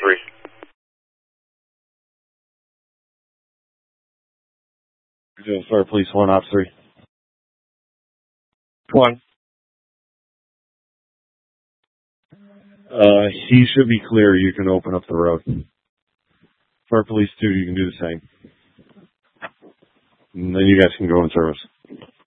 3. Fire Police 1, Op 3. 1. He should be clear. You can open up the road. Fire Police 2, you can do the same. And then you guys can go in service.